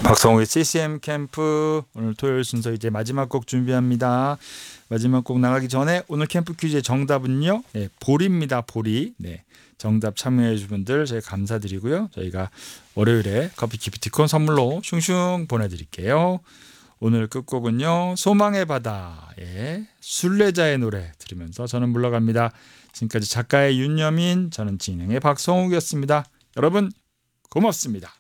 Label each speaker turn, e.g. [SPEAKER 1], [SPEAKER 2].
[SPEAKER 1] 박성우의 CCM 캠프 오늘 토요일 순서 이제 마지막 곡 준비합니다. 마지막 곡 나가기 전에 오늘 캠프 퀴즈의 정답은요. 네, 보리입니다. 보리. 네, 정답 참여해 주신 분들 저희 감사드리고요. 저희가 월요일에 커피 기프티콘 선물로 슝슝 보내드릴게요. 오늘 끝곡은요. 소망의 바다의 순례자의 노래 들으면서 저는 물러갑니다. 지금까지 작가의 윤여민, 저는 진행의 박성욱이었습니다. 여러분 고맙습니다.